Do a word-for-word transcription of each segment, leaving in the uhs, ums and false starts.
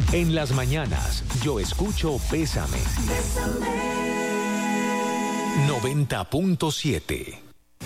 En las mañanas, yo escucho Bésame. noventa punto siete.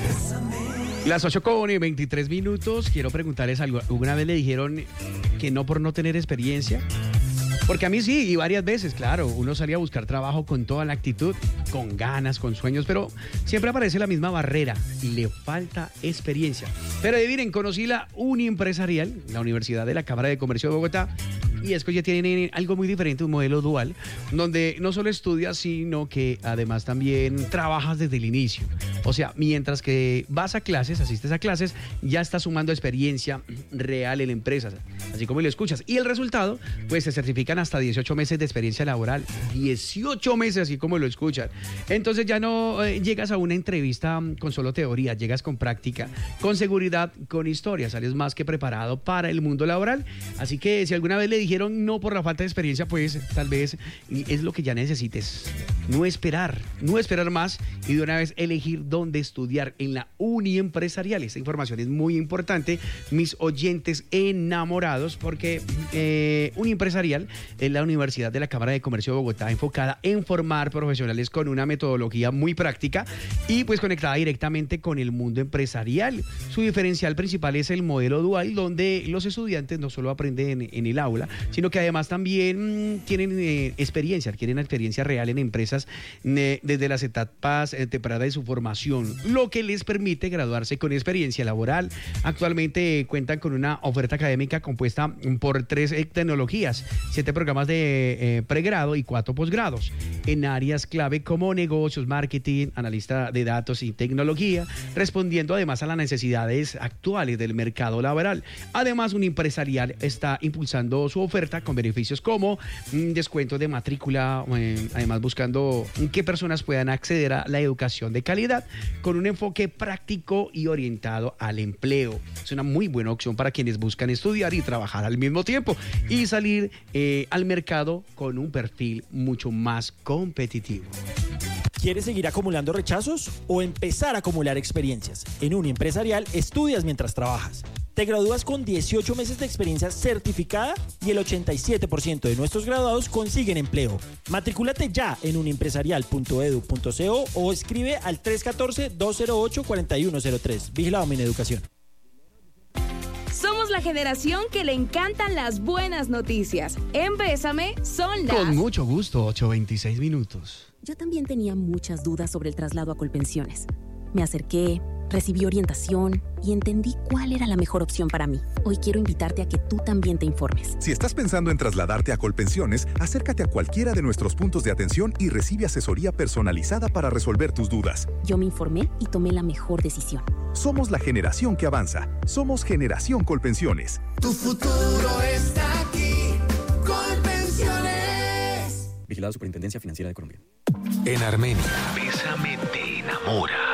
Las ocho con veintitrés minutos. Quiero preguntarles algo. ¿Alguna vez le dijeron que no por no tener experiencia? Porque a mí sí, y varias veces, claro. Uno salía a buscar trabajo con toda la actitud, con ganas, con sueños, pero siempre aparece la misma barrera y le falta experiencia. Pero adivinen, conocí la Uniempresarial, la Universidad de la Cámara de Comercio de Bogotá, y es que ya tienen algo muy diferente, un modelo dual, donde no solo estudias, sino que además también trabajas desde el inicio. O sea, mientras que vas a clases, asistes a clases, ya estás sumando experiencia real en empresas, así como lo escuchas. Y el resultado, pues se certifican hasta dieciocho meses de experiencia laboral. dieciocho meses, así como lo escuchan. Entonces ya no eh, llegas a una entrevista con solo teoría, llegas con práctica, con seguridad, con historia. Sales más que preparado para el mundo laboral. Así que si alguna vez le dijeron no por la falta de experiencia, pues tal vez es lo que ya necesites. No esperar, no esperar más y de una vez elegir dónde estudiar en la Uniempresarial. Esta información es muy importante, mis oyentes enamorados, porque eh, Uniempresarial es la Universidad de la Cámara de Comercio de Bogotá, enfocada en formar profesionales con una metodología muy práctica y pues conectada directamente con el mundo empresarial. Su diferencial principal es el modelo dual, donde los estudiantes no solo aprenden en, en el aula, sino que además también mmm, tienen eh, experiencia, adquieren experiencia real en empresas eh, desde las etapas eh, tempranas de su formación, lo que les permite graduarse con experiencia laboral. Actualmente eh, cuentan con una oferta académica compuesta por tres eh, tecnologías, siete programas de eh, pregrado y cuatro posgrados, en áreas clave como negocios, marketing, analista de datos y tecnología, respondiendo además a las necesidades actuales del mercado laboral. Además, Uniempresarial está impulsando su oferta con beneficios como mm, descuento de matrícula, eh, además buscando que personas puedan acceder a la educación de calidad con un enfoque práctico y orientado al empleo. Es una muy buena opción para quienes buscan estudiar y trabajar al mismo tiempo y salir eh, al mercado con un perfil mucho más competitivo. ¿Quieres seguir acumulando rechazos o empezar a acumular experiencias? En Uniempresarial estudias mientras trabajas. Te gradúas con dieciocho meses de experiencia certificada y el ochenta y siete por ciento de nuestros graduados consiguen empleo. Matrículate ya en uniempresarial punto edu punto co o escribe al tres uno cuatro, dos cero ocho, cuatro uno cero tres. Vigilado Mineducación. Somos la generación que le encantan las buenas noticias. En Bésame son las... Con mucho gusto, ocho veintiséis minutos. Yo también tenía muchas dudas sobre el traslado a Colpensiones. Me acerqué, recibí orientación y entendí cuál era la mejor opción para mí. Hoy quiero invitarte a que tú también te informes. Si estás pensando en trasladarte a Colpensiones, acércate a cualquiera de nuestros puntos de atención y recibe asesoría personalizada para resolver tus dudas. Yo me informé y tomé la mejor decisión. Somos la generación que avanza. Somos Generación Colpensiones. Tu futuro está aquí. Colpensiones. Vigilado Superintendencia Financiera de Colombia. En Armenia, Bésame te enamora.